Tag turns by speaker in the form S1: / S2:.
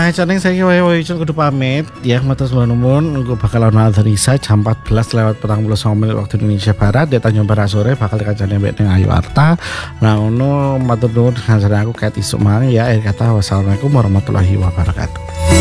S1: Carane saiki wae Icun kudu pamit ya matur nuwun engko bakal ana Risa jam 14:49 waktu Indonesia Barat datang nyoba sore bakal kancane mbek ning Ayu Arta. Nah ngono matur nuwun kancane aku ket isuk mang ya akhir kata wassalamualaikum warahmatullahi wabarakatuh.